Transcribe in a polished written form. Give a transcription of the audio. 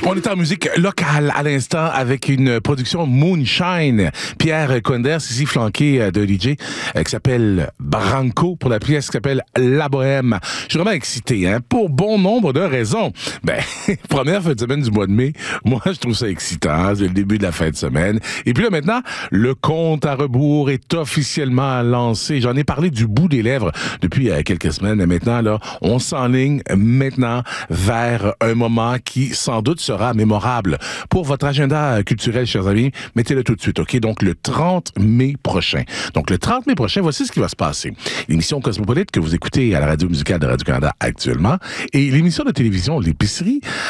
On est en musique locale à l'instant avec une production Moonshine. Pierre Coenders, ici flanqué de DJ, qui s'appelle Branco pour la pièce qui s'appelle La Bohème. Je suis vraiment excité, hein, pour bon nombre de raisons. Ben, première fin de semaine du mois de mai, moi je trouve ça excitant, c'est le début de la fin de semaine. Et puis là maintenant, le compte à rebours est officiellement lancé. J'en ai parlé du bout des lèvres depuis quelques semaines. Et maintenant, là, on s'enligne maintenant vers un moment qui sans doute sera mémorable. Pour votre agenda culturel, chers amis, mettez-le tout de suite, OK? Donc, le 30 mai prochain. Donc, le 30 mai prochain, voici ce qui va se passer. L'émission Cosmopolite que vous écoutez à la radio musicale de Radio-Canada actuellement et l'émission de télévision L'Épicerie